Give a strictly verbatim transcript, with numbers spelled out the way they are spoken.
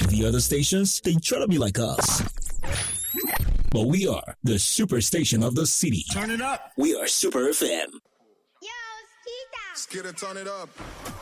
The other stations, they try to be like us. But we are the superstation of the city. Turn it up. We are Super F M. Yo, Skita. Skita, turn it up.